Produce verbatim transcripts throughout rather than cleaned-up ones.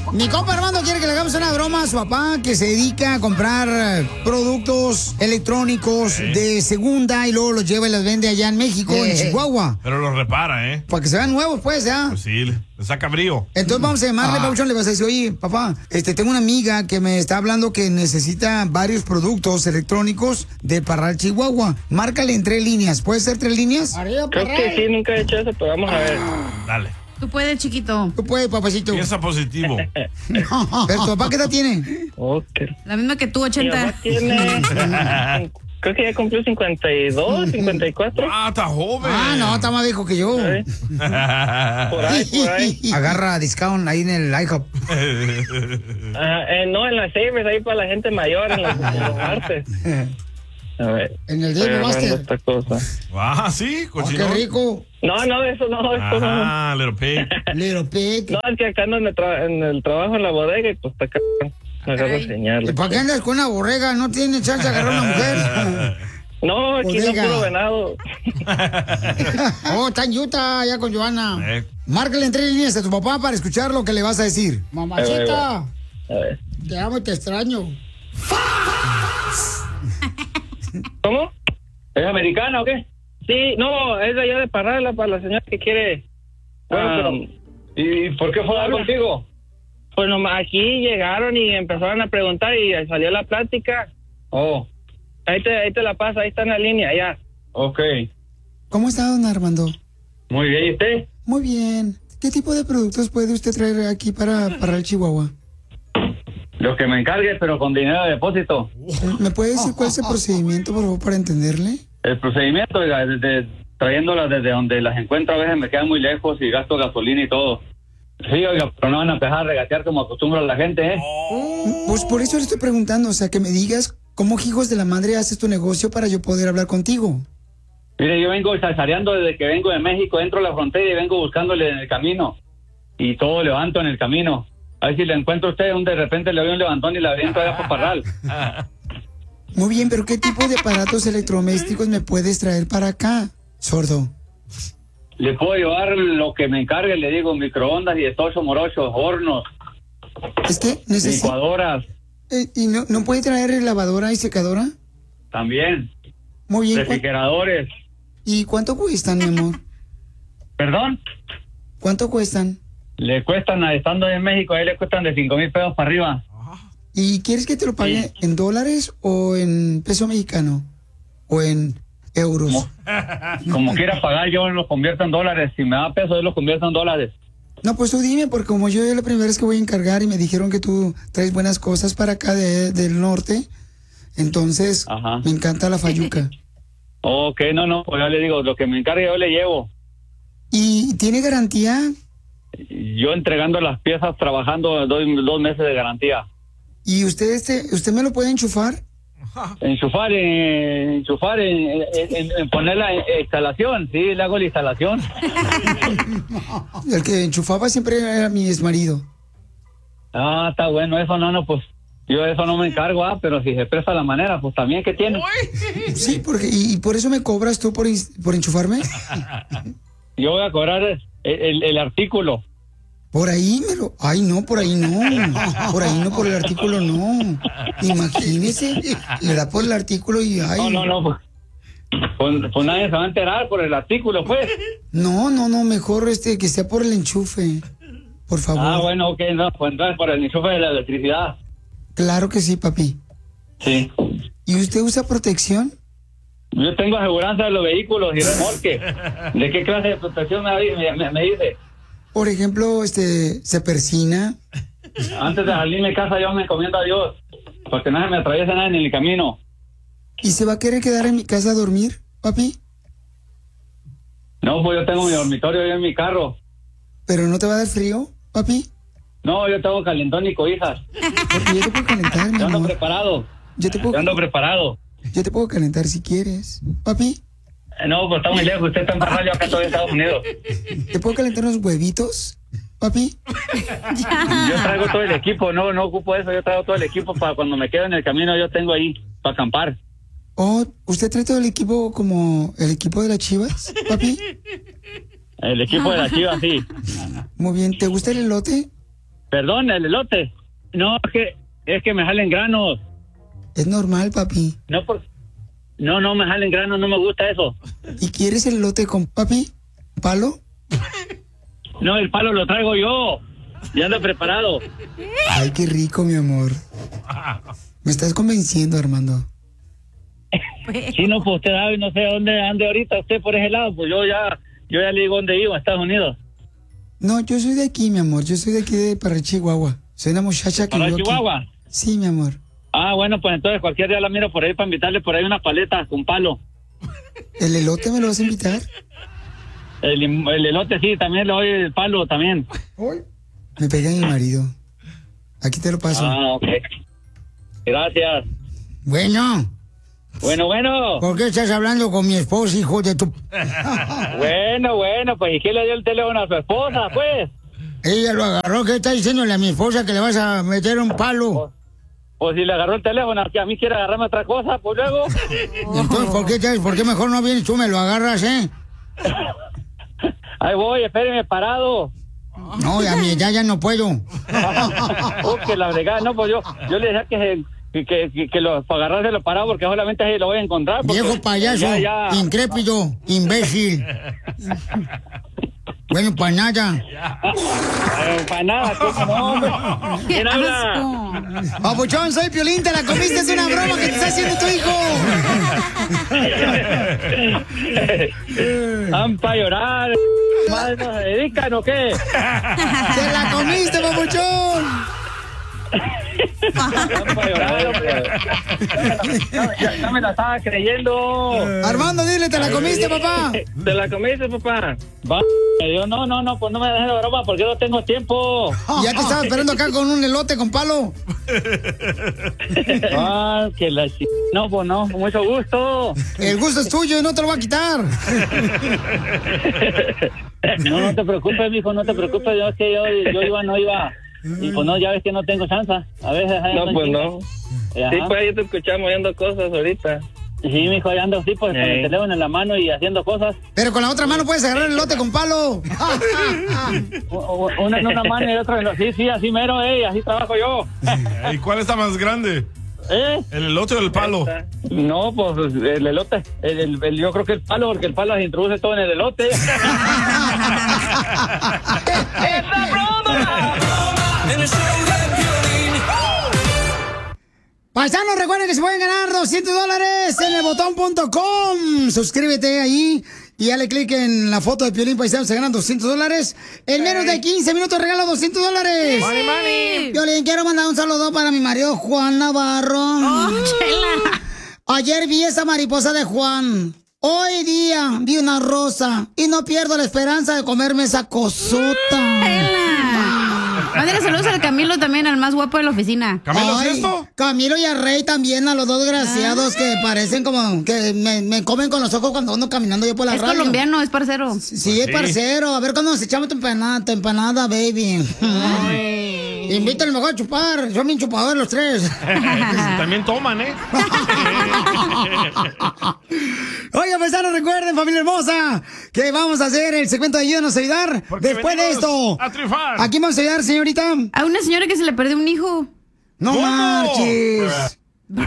Mi compa Armando quiere que le hagamos una broma a su papá que se dedica a comprar productos electrónicos sí. de segunda y luego los lleva y los vende allá en México, eh. en Chihuahua. Pero los repara, ¿eh? Para que se vean nuevos, pues, ¿ya? Pues sí, le saca brío. Entonces vamos a llamarle, ah. Pauchón, le vas a decir, oye, papá, este, tengo una amiga que me está hablando que necesita varios productos electrónicos de Parral, Chihuahua. Márcale en tres líneas. ¿Puede ser tres líneas? Creo que sí, nunca he hecho eso, pero vamos a ver. Dale. Tú puedes, chiquito. Tú puedes, papacito. Piensa positivo. ¿Pero tu papá qué edad tiene? Okay. La misma que tú, ochenta. Mi papá tiene... Creo que ya cumplió cincuenta y dos, cincuenta y cuatro. Ah, está joven. Ah, no, está más viejo que yo. ¿Sí? Por ahí, por ahí. Agarra discount ahí en el IHOP. Uh, eh, no, en las Savers, ahí para la gente mayor, en los, en los martes. A ver. En el Dave Master. Esta cosa. Ah, sí, cochino. Oh, qué rico. No, no, eso no, eso no. Ah, Little Pig. Little Pig. No, es que acá ando en el, tra en el trabajo en la bodega y pues está acá. Me agarro señales. ¿Para qué andas con una borrega? No tiene chance de agarrar una mujer. No, aquí bodega. No puro venado. Oh, está en Utah, ya con Joana. Eh. Márcale en tres líneas a tu papá para escuchar lo que le vas a decir. Mamacita. A ver. Te amo y te extraño. ¿Cómo? ¿Es americana o qué? Sí, no, es de allá de Parral, para la señora que quiere. Bueno, um, pero... ¿Y por qué fue a hablar contigo? Pues nomás aquí llegaron y empezaron a preguntar y salió la plática. Oh. Ahí te, ahí te la pasa, ahí está en la línea, ya. Ok. ¿Cómo está, don Armando? Muy bien, ¿y usted? Muy bien. ¿Qué tipo de productos puede usted traer aquí para, para el Chihuahua? Los que me encargue, pero con dinero de depósito. ¿Me puede decir cuál es el procedimiento, por favor, para entenderle? El procedimiento, oiga, desde trayéndolas desde donde las encuentro a veces me quedan muy lejos y gasto gasolina y todo. Sí, oiga, pero no van a empezar a regatear como acostumbra la gente, ¿eh? Pues por eso le estoy preguntando, o sea, que me digas cómo, hijos de la madre, haces tu negocio para yo poder hablar contigo. Mire, yo vengo salsareando desde que vengo de México, entro a la frontera y vengo buscándole en el camino. Y todo levanto en el camino. A ver si le encuentro a usted, un de repente le doy un levantón y la aviento allá por Parral. Muy bien, pero ¿qué tipo de aparatos electrodomésticos me puedes traer para acá, sordo? Le puedo llevar lo que me encargue, le digo, microondas y estocho morochos, hornos. Es que necesito... Licuadoras. Eh, ¿Y no, no puede traer lavadora y secadora? También. Muy bien. Refrigeradores. ¿Y cuánto cuestan, mi amor? ¿Perdón? ¿Cuánto cuestan? Le cuestan, estando en México, ahí le cuestan de cinco mil pesos para arriba. ¿Y quieres que te lo pague sí. en dólares o en peso mexicano? ¿O en euros? Como, como quiera pagar, yo lo convierto en dólares. Si me da peso, yo lo convierto en dólares. No, pues tú dime, porque como yo es la primera vez que voy a encargar y me dijeron que tú traes buenas cosas para acá de, del norte, entonces Ajá. me encanta la fayuca. Ok, no, no, pues ya le digo, lo que me encargue yo le llevo. ¿Y tiene garantía? Yo entregando las piezas, trabajando, doy dos meses de garantía. ¿Y usted este, usted me lo puede enchufar? Enchufar, en, enchufar, en, en, en poner la instalación, sí, le hago la instalación. El que enchufaba siempre era mi exmarido. Ah, está bueno, eso no, no, pues yo de eso no me encargo, ah, pero si se presta la manera, pues también que tiene. Sí, porque y por eso me cobras tú por, por enchufarme. Yo voy a cobrar el, el, el artículo. Por ahí me lo... Ay, no, por ahí no. Por ahí no, por el artículo no. Imagínese, le da por el artículo y ay. No, no, no, pues, pues, pues nadie se va a enterar por el artículo, pues. No, no, no, mejor este que sea por el enchufe. Por favor. Ah, bueno, ok, no, pues entonces por el enchufe de la electricidad. Claro que sí, papi. Sí. ¿Y usted usa protección? Yo tengo aseguranza de los vehículos y remolque. ¿De qué clase de protección me, me, me dice? Por ejemplo, este, ¿se persina? Antes de salirme de casa yo me encomiendo a Dios, porque no se me atraviesa nada en el camino. ¿Y se va a querer quedar en mi casa a dormir, papi? No, pues yo tengo mi dormitorio ahí en mi carro. ¿Pero no te va a dar frío, papi? No, yo tengo calentón y cobijas. Porque yo te puedo calentar, mi Yo ando amor. preparado. Yo te puedo... Yo ando preparado. Yo te puedo calentar si quieres, papi. No, pues está muy lejos. Usted está en Parral, yo acá estoy en Estados Unidos. ¿Te puedo calentar unos huevitos, papi? Yo traigo todo el equipo. No, no ocupo eso. Yo traigo todo el equipo para cuando me quedo en el camino. Yo tengo ahí para acampar. Oh, ¿usted trae todo el equipo como el equipo de las Chivas, papi? El equipo de las Chivas, sí. Muy bien. ¿Te gusta el elote? Perdón, el elote. No, es que, es que me jalen granos. Es normal, papi. No, por, no, no me jalen granos, no me gusta eso. ¿Y quieres el elote con papi? ¿Palo? No, el palo lo traigo yo. Ya ando preparado. Ay, qué rico, mi amor. Me estás convenciendo, Armando. Sí, no, pues usted sabe, no sé dónde ande ahorita usted por ese lado. Pues yo ya, yo ya le digo dónde iba, a Estados Unidos. No, yo soy de aquí, mi amor. Yo soy de aquí de Parral, Chihuahua. Soy una muchacha que ¿Para vivo aquí. Chihuahua? Sí, mi amor. Ah, bueno, pues entonces cualquier día la miro por ahí para invitarle por ahí unas paletas con palo. ¿El elote me lo vas a invitar? El, el elote sí, también le doy el palo también. Me pega mi marido. Aquí te lo paso. Ah, ok. Gracias. Bueno. Bueno, bueno. ¿Por qué estás hablando con mi esposa, hijo de tu...? Bueno, bueno, pues ¿y qué le dio el teléfono a su esposa, pues? Ella lo agarró. ¿Qué está diciéndole a mi esposa que le vas a meter un palo? Pues, pues si le agarró el teléfono, que a mí quiere agarrarme otra cosa, pues luego. Entonces, ¿por qué, te, ¿por qué mejor no vienes tú, me lo agarras, eh? Ahí voy, espéreme parado. No, a mi edad ya no puedo. Oh, que la fregada, no, pues yo, yo le decía que se... Que, que, que lo, para agarrárselo parado porque solamente ahí lo voy a encontrar. Viejo payaso, ya, ya. incrépido, imbécil. Bueno, para nada. Eh, para nada, ¿cómo no, hombre? ¿Quién habla? Papuchón, soy Piolín, te la comiste, es una broma que te está haciendo tu hijo. ¿Van para llorar? ¿Madre nos dedican o qué? ¡Te la comiste, papuchón! Ya, ya, ya me la estaba creyendo. Armando, dile, ¿te la comiste, papá? ¿Te la comiste, papá? Va, yo, no, no, no, pues no me dejes de broma porque yo no tengo tiempo. Ya te estaba esperando acá con un elote con palo. Ah, que la ch... No, pues no, con mucho gusto. El gusto es tuyo y no te lo voy a quitar. No, no te preocupes, mijo, no te preocupes. Yo es que yo, yo iba, no iba. Y pues no, ya ves que no tengo chance. A veces hay No, pues no. Ajá. Sí, pues ahí te escuchamos viendo cosas ahorita. Sí, mijo, ahí ando así, pues con el teléfono en la mano y haciendo cosas. Pero con la otra mano puedes agarrar el elote con palo. Una en una mano y otra en la... Sí, sí, así mero, eh, así trabajo yo. ¿Y cuál está más grande? ¿Eh? ¿El elote o el palo? No, pues el elote. El, el, el, yo creo que el palo, porque el palo se introduce todo en el elote. ¡Esa broma! Paisanos, recuerden que se pueden ganar doscientos dólares en el botón punto com. Suscríbete ahí y dale clic en la foto de Piolín Paisano. Se ganan doscientos dólares. En menos de quince minutos regalo doscientos dólares. ¡Money, money! Piolín, quiero mandar un saludo para mi marido Juan Navarro. Oh, chela. Ayer vi esa mariposa de Juan. Hoy día vi una rosa y no pierdo la esperanza de comerme esa cosota. Mándale saludos al Camilo también, al más guapo de la oficina. ¿Camilo Ay, es esto? Camilo y a Rey también, a los dos desgraciados que parecen como que me, me comen con los ojos cuando ando caminando yo por la Es radio. colombiano, es parcero. Sí, es parcero. A ver cuándo nos echamos tu empanada, tu empanada, baby. Invítale mejor a chupar. Son bien chupadores los tres. También toman, ¿eh? Oiga, paisanos, recuerden, familia hermosa, que vamos a hacer el segmento de Ayúdanos a Ayudar. Porque Después de venimos esto, a triunfar. ¿a quién vamos a ayudar, señorita? A una señora que se le perdió un hijo. No ¿Cómo? marches.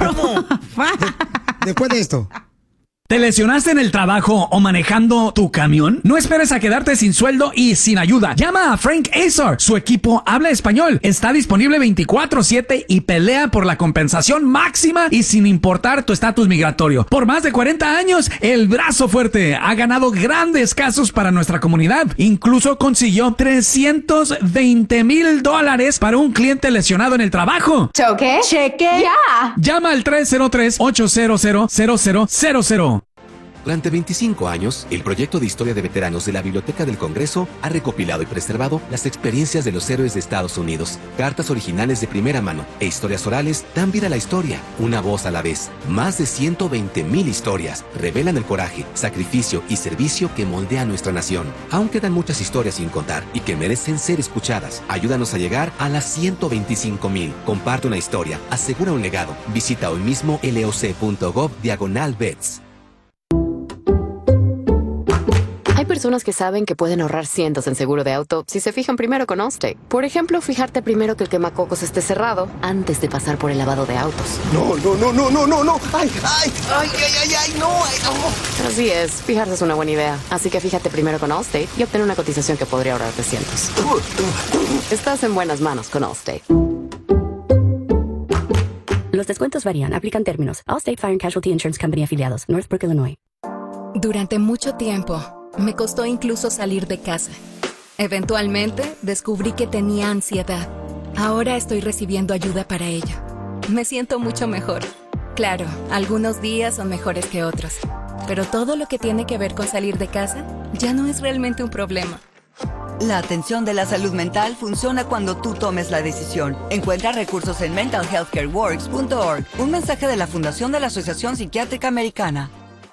Después de esto. ¿Te lesionaste en el trabajo o manejando tu camión? No esperes a quedarte sin sueldo y sin ayuda. Llama a Frank Azar. Su equipo habla español. Está disponible veinticuatro siete y pelea por la compensación máxima y sin importar tu estatus migratorio. Por más de cuarenta años, el brazo fuerte ha ganado grandes casos para nuestra comunidad. Incluso consiguió trescientos veinte mil dólares para un cliente lesionado en el trabajo. ¿Choque? ¿Cheque? ¡Ya! Llama al tres cero tres, ocho cero cero, cero cero cero cero. Durante veinticinco años, el proyecto de historia de veteranos de la Biblioteca del Congreso ha recopilado y preservado las experiencias de los héroes de Estados Unidos. Cartas originales de primera mano e historias orales dan vida a la historia, una voz a la vez. Más de ciento veinte mil historias revelan el coraje, sacrificio y servicio que moldea nuestra nación. Aún quedan muchas historias sin contar y que merecen ser escuchadas. Ayúdanos a llegar a las ciento veinticinco mil. Comparte una historia, asegura un legado. Visita hoy mismo loc punto gov diagonal vets. Hay personas que saben que pueden ahorrar cientos en seguro de auto si se fijan primero con Allstate. Por ejemplo, fijarte primero que el quemacocos esté cerrado antes de pasar por el lavado de autos. No, no, no, no, no, no, no. Ay, ay, ay, ay, ay, ay, no, ay, no. Así es, fijarse es una buena idea. Así que fíjate primero con Allstate y obtén una cotización que podría ahorrarte cientos. Estás en buenas manos con Allstate. Los descuentos varían. Aplican términos. Allstate Fire and Casualty Insurance Company afiliados. Northbrook, Illinois. Durante mucho tiempo, me costó incluso salir de casa. Eventualmente, descubrí que tenía ansiedad. Ahora estoy recibiendo ayuda para ello. Me siento mucho mejor. Claro, algunos días son mejores que otros. Pero todo lo que tiene que ver con salir de casa ya no es realmente un problema. La atención de la salud mental funciona cuando tú tomes la decisión. Encuentra recursos en mental health care works punto org. Un mensaje de la Fundación de la Asociación Psiquiátrica Americana.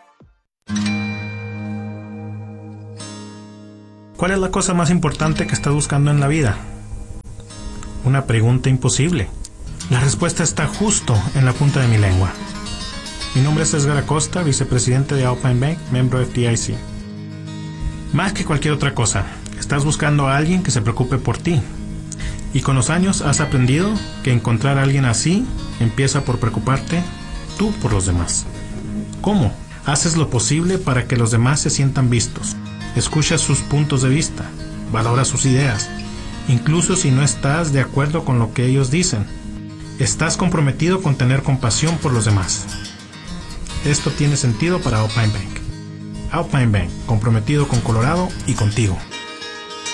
¿Cuál es la cosa más importante que estás buscando en la vida? Una pregunta imposible. La respuesta está justo en la punta de mi lengua. Mi nombre es Edgar Acosta, vicepresidente de Alpine Bank, miembro F D I C. Más que cualquier otra cosa, estás buscando a alguien que se preocupe por ti. Y con los años has aprendido que encontrar a alguien así empieza por preocuparte tú por los demás. ¿Cómo? Haces lo posible para que los demás se sientan vistos. Escuchas sus puntos de vista, valora sus ideas, incluso si no estás de acuerdo con lo que ellos dicen. Estás comprometido con tener compasión por los demás. Esto tiene sentido para Alpine Bank. Alpine Bank, comprometido con Colorado y contigo.